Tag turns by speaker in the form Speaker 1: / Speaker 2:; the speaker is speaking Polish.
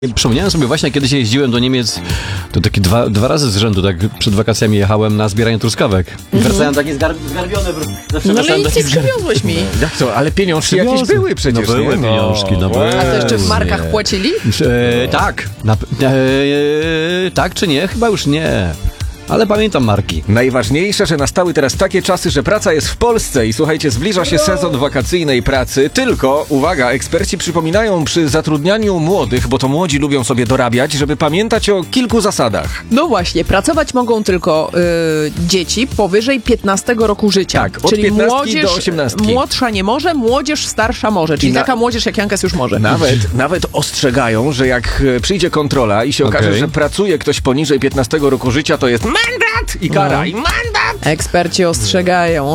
Speaker 1: Przypomniałem sobie właśnie, kiedy jeździłem do Niemiec, to takie dwa razy z rzędu, tak przed wakacjami jechałem na zbieranie truskawek. I wracałem taki zgarbiony.
Speaker 2: No ale nic nie przywiozłeś mi.
Speaker 3: Jak to? Ale pieniążki jakieś były przecież,
Speaker 1: no były pieniążki, no były.
Speaker 2: A to jeszcze w markach płacili?
Speaker 1: Tak. Tak czy nie? Chyba już nie. Ale pamiętam marki.
Speaker 3: Najważniejsze, że nastały teraz takie czasy, że praca jest w Polsce i słuchajcie, zbliża się sezon wakacyjnej pracy, tylko, uwaga, eksperci przypominają przy zatrudnianiu młodych, bo to młodzi lubią sobie dorabiać, żeby pamiętać o kilku zasadach.
Speaker 2: No właśnie, pracować mogą tylko dzieci powyżej 15 roku życia.
Speaker 3: Tak, od
Speaker 2: czyli
Speaker 3: 15
Speaker 2: młodzież
Speaker 3: do 18.
Speaker 2: Młodsza nie może, młodzież starsza może. Czyli taka młodzież jak Jankas już może.
Speaker 3: Nawet ostrzegają, że jak przyjdzie kontrola i się okaże, że pracuje ktoś poniżej 15 roku życia, to jest mandat i kara i mandat!
Speaker 2: Eksperci ostrzegają.